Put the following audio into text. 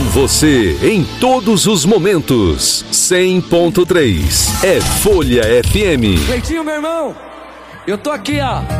você em todos os momentos. 100.3 é Folha FM. Cleitinho, meu irmão, eu tô aqui, ó.